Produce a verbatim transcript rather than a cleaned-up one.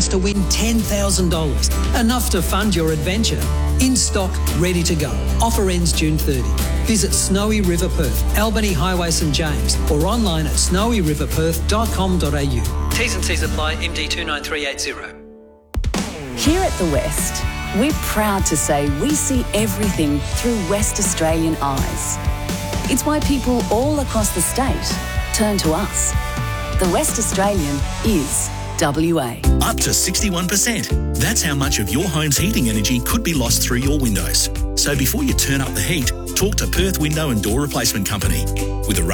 chance to win ten thousand dollars, enough to fund your adventure. In stock, ready to go. Offer ends June thirtieth. Visit Snowy River Perth, Albany Highway St James, or online at snowy river perth dot com dot a u. T's and C's apply. M D two nine three eight zero. Here at The West, we're proud to say we see everything through West Australian eyes. It's why people all across the state turn to us. The West Australian is W A. Up to sixty-one percent. That's how much of your home's heating energy could be lost through your windows. So before you turn up the heat, talk to Perth Window and Door Replacement Company. With a